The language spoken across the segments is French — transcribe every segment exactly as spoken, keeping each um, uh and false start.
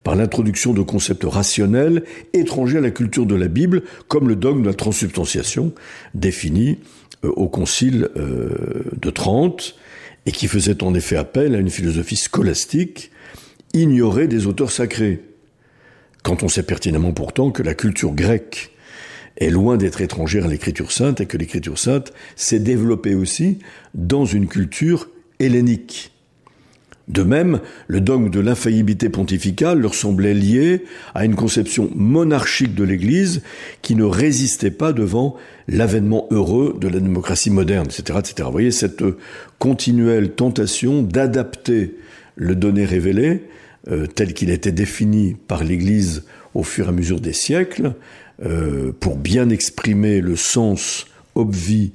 par l'introduction de concepts rationnels étrangers à la culture de la Bible, comme le dogme de la transsubstantiation, défini euh, au Concile euh, de Trente, et qui faisait en effet appel à une philosophie scolastique ignorée des auteurs sacrés, quand on sait pertinemment pourtant que la culture grecque est loin d'être étrangère à l'écriture sainte et que l'écriture sainte s'est développée aussi dans une culture hellénique. De même, le dogme de l'infaillibilité pontificale leur semblait lié à une conception monarchique de l'Église qui ne résistait pas devant l'avènement heureux de la démocratie moderne, et cetera, et cetera. Vous voyez cette continuelle tentation d'adapter le donné révélé, euh, tel qu'il était défini par l'Église au fur et à mesure des siècles, euh, pour bien exprimer le sens obvi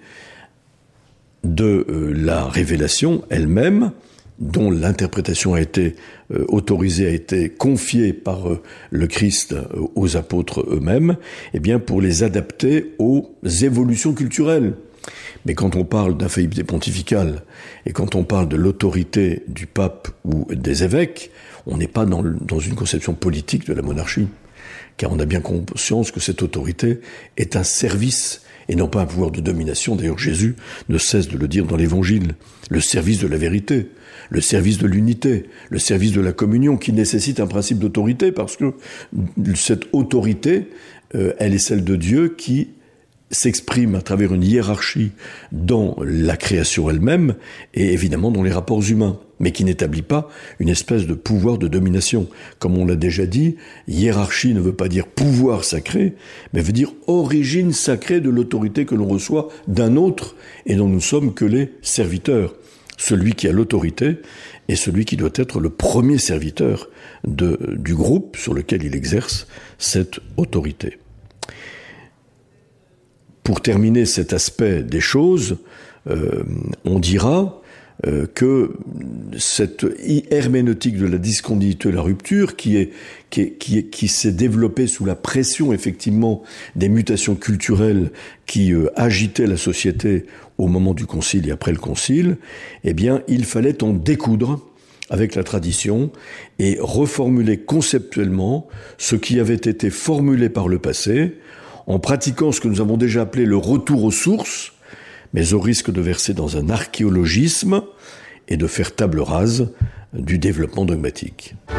de euh, la révélation elle-même, dont l'interprétation a été euh, autorisée, a été confiée par euh, le Christ euh, aux apôtres eux-mêmes, eh bien pour les adapter aux évolutions culturelles. Mais quand on parle d'infaillibilité pontificale et quand on parle de l'autorité du pape ou des évêques, on n'est pas dans, le, dans une conception politique de la monarchie, car on a bien conscience que cette autorité est un service et non pas un pouvoir de domination. D'ailleurs, Jésus ne cesse de le dire dans l'Évangile. Le service de la vérité, le service de l'unité, le service de la communion, qui nécessite un principe d'autorité, parce que cette autorité, euh, elle est celle de Dieu qui s'exprime à travers une hiérarchie dans la création elle-même et évidemment dans les rapports humains, mais qui n'établit pas une espèce de pouvoir de domination. Comme on l'a déjà dit, hiérarchie ne veut pas dire pouvoir sacré, mais veut dire origine sacrée de l'autorité que l'on reçoit d'un autre et dont nous sommes que les serviteurs. Celui qui a l'autorité est celui qui doit être le premier serviteur de, du groupe sur lequel il exerce cette autorité. Pour terminer cet aspect des choses, euh, on dira euh, que cette herméneutique de la discontinuité et de la rupture, qui est, qui est, qui est, qui s'est développée sous la pression effectivement des mutations culturelles qui euh, agitaient la société au moment du Concile et après le Concile, eh bien, il fallait en découdre avec la tradition et reformuler conceptuellement ce qui avait été formulé par le passé, en pratiquant ce que nous avons déjà appelé le retour aux sources, mais au risque de verser dans un archéologisme et de faire table rase du développement dogmatique.